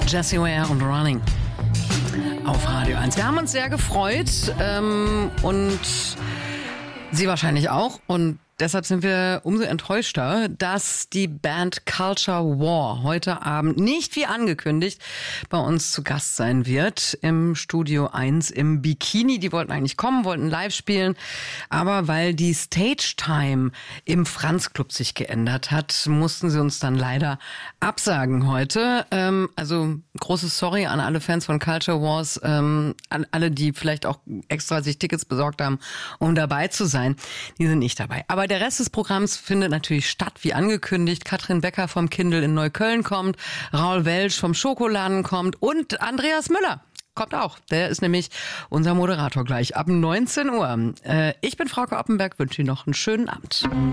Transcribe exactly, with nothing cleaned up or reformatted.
Jessie Ware und Running auf Radio eins. Wir haben uns sehr gefreut ähm, und Sie wahrscheinlich auch. Und deshalb sind wir umso enttäuschter, dass die Band Culture War heute Abend nicht wie angekündigt bei uns zu Gast sein wird im Studio eins im Bikini. Die wollten eigentlich kommen, wollten live spielen, aber weil die Stage Time im Franz Club sich geändert hat, mussten sie uns dann leider absagen heute. Ähm, also großes Sorry an alle Fans von Culture Wars, ähm, an alle, die vielleicht auch extra sich Tickets besorgt haben, um dabei zu sein. Die sind nicht dabei. Aber der Rest des Programms findet natürlich statt, wie angekündigt. Katrin Becker vom Kindl in Neukölln kommt, Raul Welsch vom Schokoladen kommt und Andreas Müller kommt auch. Der ist nämlich unser Moderator gleich ab neunzehn Uhr. Äh, ich bin Frauke Oppenberg, wünsche Ihnen noch einen schönen Abend.